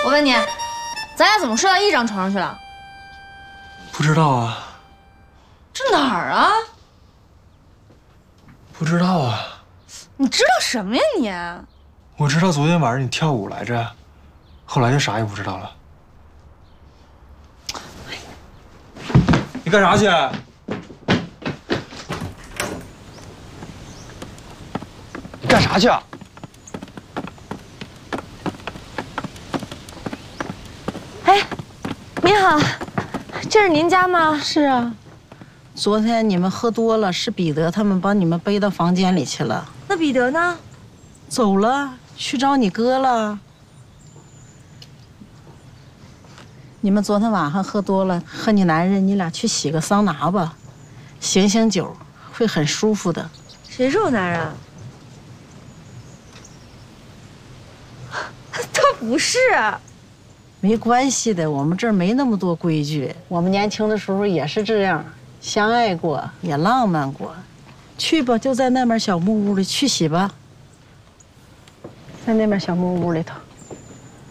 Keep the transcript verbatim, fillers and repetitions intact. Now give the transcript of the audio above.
我问你，咱俩怎么睡到一张床上去了？ 不知道啊。 这哪儿啊？ 不知道啊。 你知道什么呀你？ 我知道昨天晚上你跳舞来着，后来就啥也不知道了。你干啥去？你干啥去啊？ 哎，您好，这是您家吗？ 是啊，昨天你们喝多了，是彼得他们把你们背到房间里去了。 那彼得呢？ 走了，去找你哥了。你们昨天晚上喝多了，和你男人，你俩去洗个桑拿吧，醒醒酒，会很舒服的。 谁是我男人？他不是。 没关系的，我们这儿没那么多规矩。我们年轻的时候也是这样，相爱过，也浪漫过。去吧，就在那边小木屋里去洗吧，在那边小木屋里头。